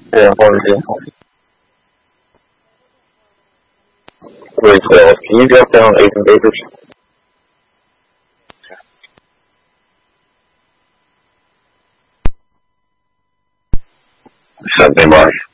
Yeah, how are you? Great. Can you drop down 8 papers? Sunday morning.